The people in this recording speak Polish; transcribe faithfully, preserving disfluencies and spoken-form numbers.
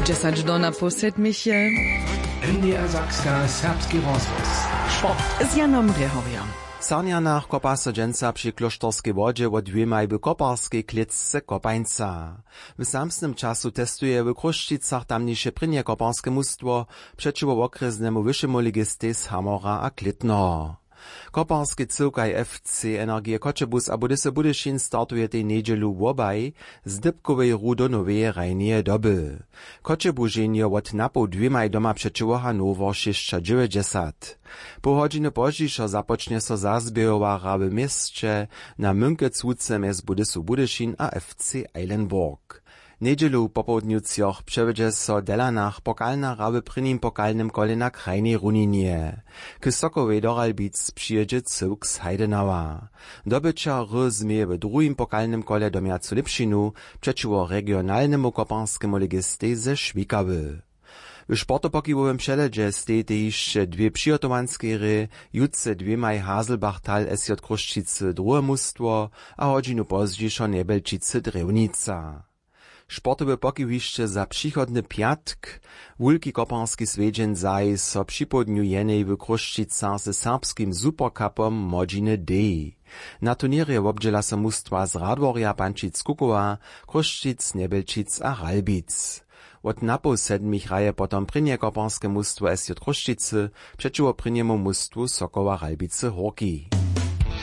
Dziesięć do na po siedmisie. N D R Sakska Serbski rozwoz. Sport. Z Janom Rehoriom. Sarnjanach kopa so dżęca przy klosztorskiej wodzie od dwójmaj w koparskiej klitce kopańca. W samsnym czasu testuje w Kruščicach tamniejsze prynie koparskie mustwo przeciwko okresnemu wyższemu ligisty z Hamora a Klitno. Koparskie cyłkaj F C Energie Koczebus a Budyse Budyšin startuje tej niedzielu wobaj z dybkowej ru do nowej rajnie doby. Koczebuženje od napo dwójmaj doma przeciwko Hanover sześć dziewięćdziesiąt. Po hodźiny pozdźišo zapocznie so zazbierowara w mieście na münke cłuce mez Budysu Budyšin a F C Eilenburg. Niedzielu popołudniu cioch przewiedzie so Delanach pokalna ra w prynim pokalnym kole na krajnej runinie. K Sokowej do Ralbic przyjedzie cyłk z Heidenauer. Dobycia R zmie w drugim pokalnym kole do Miacu Lipšinu przeciwko regionalnemu koparskiemu ligisty ze Švikawy. W sportopokiwowym przeledzie stejte jeszcze dwie przygotowanskie ry, jutce dwójmaj Haselbachtal S J Kruščice drugie mustwo, a hodzinu pozdźišo Nebelčice Drewnica. Sportowe pokiwiště za przychodny piatk, wulki koparski swiedźeń zaj so przypodniu jenej w Kruščicach ze serbskim supercupom Modziny D. Na turnierje wobdziela so mustwa z Radworja, Pančic, Kukowa, Kruščic, Nebelčic a Ralbic. Od napo sedmich raje potom prynie koparskie mustwo S J Kruščice przeciwko pryniemu mustwu Sokoła Ralbice Horki.